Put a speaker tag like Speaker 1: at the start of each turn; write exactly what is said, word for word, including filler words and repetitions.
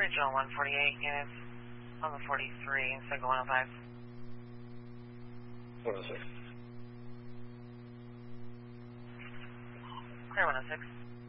Speaker 1: Regional one forty-eight units on the forty-three, Signal one oh five.
Speaker 2: one oh six.
Speaker 1: Clear one oh six.